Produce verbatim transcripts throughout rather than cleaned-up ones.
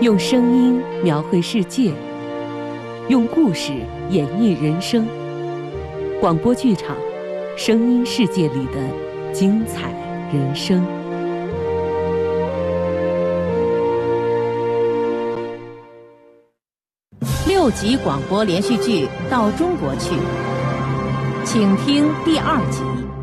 用声音描绘世界，用故事演绎人生。广播剧场，声音世界里的精彩人生。 六集广播连续剧《到中国去》，请听第二集。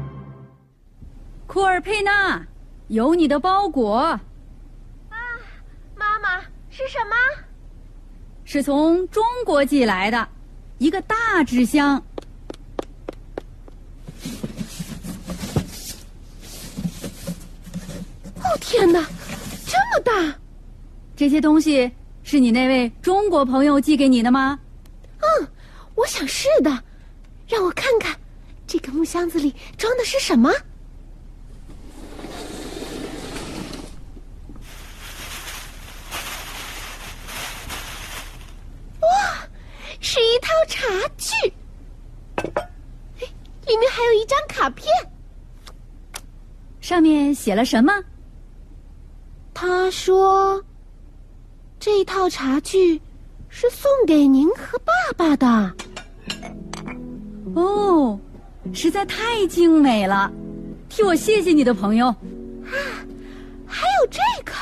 库尔佩纳，有你的包裹。 啊，妈妈，是什么？ 是从中国寄来的，一个大纸箱。 哦，天哪，这么大！ 这些东西是你那位中国朋友寄给你的吗？ 嗯，我想是的。让我看看，这个木箱子里装的是什么？哇，是一套茶具。里面还有一张卡片， 上面写了什么？ 他说这一套茶具是送给您和爸爸的。 哦，实在太精美了，替我谢谢你的朋友。 啊，还有这个，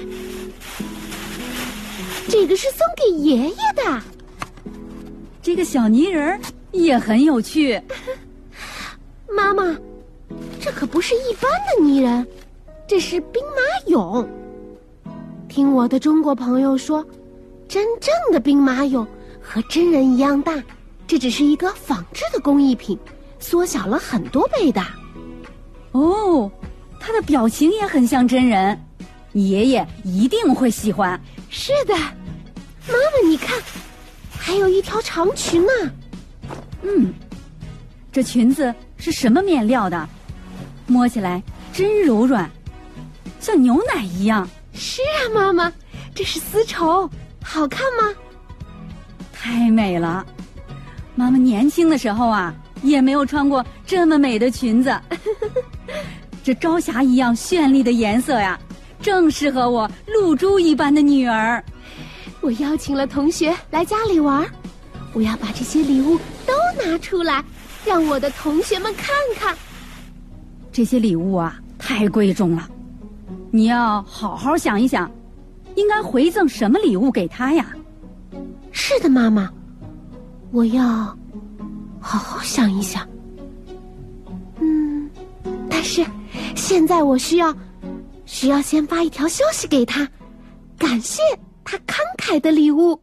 这个是送给爷爷的。 这个小泥人也很有趣。 妈妈，这可不是一般的泥人，这是兵马俑。听我的中国朋友说，真正的兵马俑和真人一样大，这只是一个仿制的工艺品，缩小了很多倍的。 哦，他的表情也很像真人，你爷爷一定会喜欢。 是的，妈妈你看，还有一条长裙呢。 嗯，这裙子是什么面料的？摸起来真柔软，像牛奶一样。 是啊，妈妈，这是丝绸，好看吗？ 太美了！妈妈年轻的时候啊，也没有穿过这么美的裙子。这朝霞一样绚丽的颜色呀，正适合我露珠一般的女儿。 我邀请了同学来家里玩，我要把这些礼物都拿出来，让我的同学们看看。 这些礼物啊，太贵重了，你要好好想一想，应该回赠什么礼物给他呀？ 是的，妈妈，我要好好想一想。嗯，但是现在我需要需要先发一条消息给他，感谢他慷慨的礼物。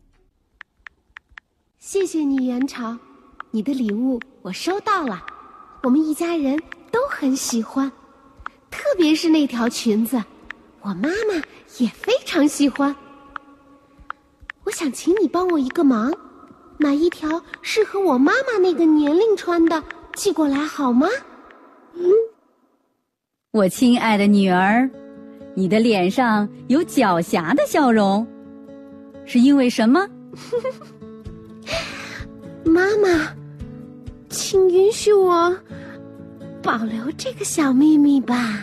谢谢你，元朝，你的礼物我收到了，我们一家人都很喜欢，特别是那条裙子，我妈妈也非常喜欢。我想请你帮我一个忙，买一条适合我妈妈那个年龄穿的寄过来好吗？嗯， 我亲爱的女儿，你的脸上有狡黠的笑容，是因为什么？ 妈妈，请允许我保留这个小秘密吧。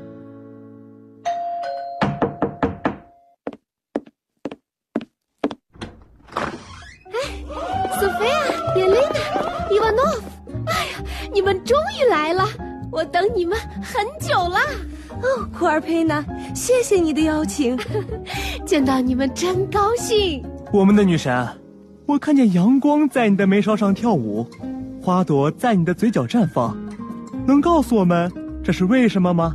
索菲亚、叶蕾娜、伊万诺夫，哎呀，你们终于来了，我等你们很久了。 哦，库尔佩娜，谢谢你的邀请。 见到你们真高兴。 我们的女神，我看见阳光在你的眉梢上跳舞，花朵在你的嘴角绽放，能告诉我们这是为什么吗？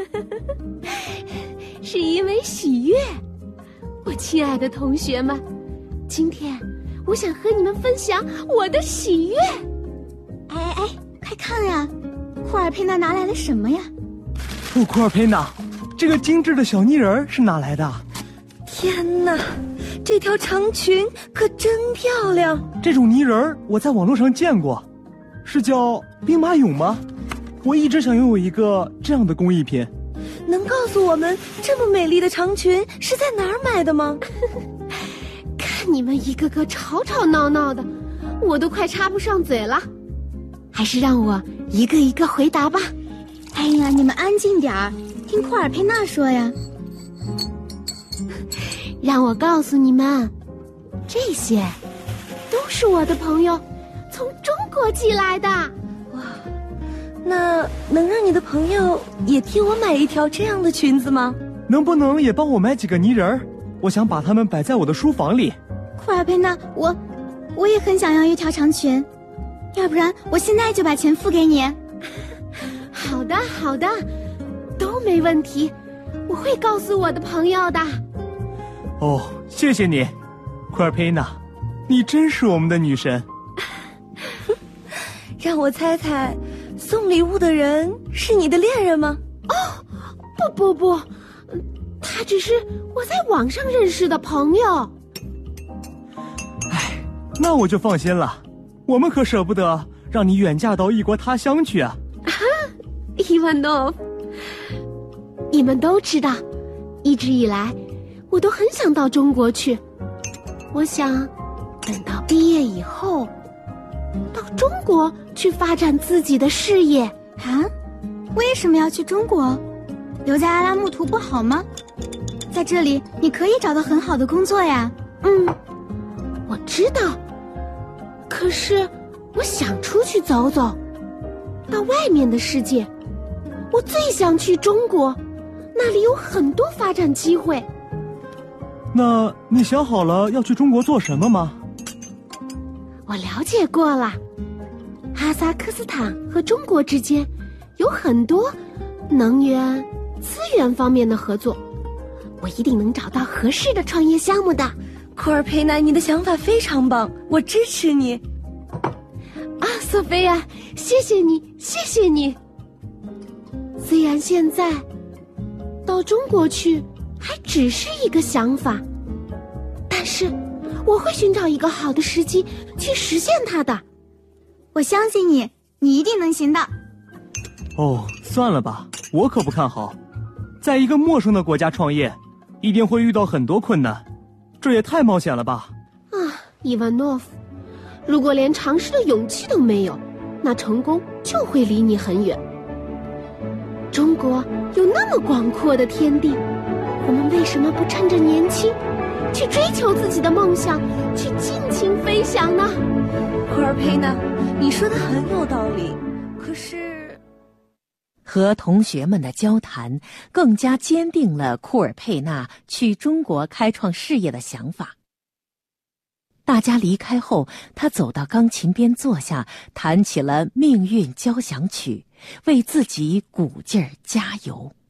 是因为喜悦。我亲爱的同学们，今天我想和你们分享我的喜悦。 哎哎哎，快看呀，库尔佩娜拿来了什么呀？ 哦，库尔佩娜，这个精致的小泥人是哪来的？ 天哪，这条长裙可真漂亮！ 这种泥人我在网络上见过，是叫兵马俑吗？我一直想拥有一个这样的工艺品。 能告诉我们这么美丽的长裙是在哪儿买的吗？ 看你们一个个吵吵闹闹的，我都快插不上嘴了，还是让我一个一个回答吧。 哎呀，你们安静点儿，听库尔佩娜说呀。 让我告诉你们，这些都是我的朋友从中国寄来的。 哇，那能让你的朋友也替我买一条这样的裙子吗？ 能不能也帮我买几个泥人儿？我想把它们摆在我的书房里。 库尔佩纳，我我也很想要一条长裙，要不然我现在就把钱付给你。 好的好的，都没问题，我会告诉我的朋友的。 哦，谢谢你，库尔佩纳，你真是我们的女神。 让我猜猜，送礼物的人是你的恋人吗？ 哦，不不不，他只是我在网上认识的朋友。 唉，那我就放心了，我们可舍不得让你远嫁到异国他乡去啊。 伊万诺夫，你们都知道，一直以来我都很想到中国去。我想等到毕业以后到中国去发展自己的事业。 啊？为什么要去中国？留在阿拉木图不好吗？在这里你可以找到很好的工作呀。 嗯，我知道，可是我想出去走走，到外面的世界。我最想去中国，那里有很多发展机会。 那你想好了要去中国做什么吗？ 我了解过了，哈萨克斯坦和中国之间有很多能源、资源方面的合作，我一定能找到合适的创业项目的。 库尔佩纳，你的想法非常棒，我支持你。 啊，索菲亚，谢谢你，谢谢你。虽然现在到中国去还只是一个想法，但是我会寻找一个好的时机去实现它的。 我相信你，你一定能行的。 哦，算了吧，我可不看好，在一个陌生的国家创业，一定会遇到很多困难，这也太冒险了吧。 啊，伊万诺夫，如果连尝试的勇气都没有，那成功就会离你很远。中国有那么广阔的天地，我们为什么不趁着年轻去追求自己的梦想，去尽情飞翔呢？ 库尔佩纳，你说的很有道理，可是和同学们的交谈更加坚定了库尔佩纳去中国开创事业的想法。大家离开后，他走到钢琴边坐下，弹起了《命运交响曲》，为自己鼓劲儿加油。